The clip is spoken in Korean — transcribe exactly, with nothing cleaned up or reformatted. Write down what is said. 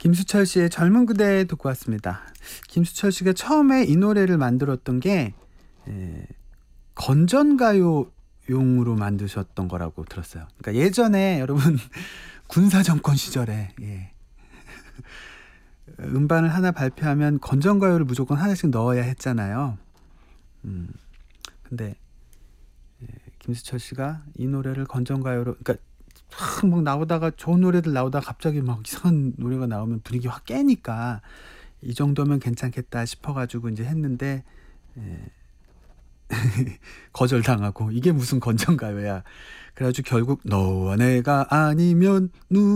김수철 씨의 젊은 그대 듣고 왔습니다. 김수철 씨가 처음에 이 노래를 만들었던 게 에, 건전가요용으로 만드셨던 거라고 들었어요. 그러니까 예전에 여러분 군사 정권 시절에 예. 음반을 하나 발표하면 건전가요를 무조건 하나씩 넣어야 했잖아요. 음, 근데 예, 김수철 씨가 이 노래를 건전가요로, 그러니까 막, 막 나오다가 좋은 노래들 나오다가 갑자기 막 이상한 노래가 나오면 분위기 확 깨니까 이 정도면 괜찮겠다 싶어가지고 이제 했는데 예, 거절당하고 이게 무슨 건전가요야. 그래가지고 결국 너와 내가 아니면 누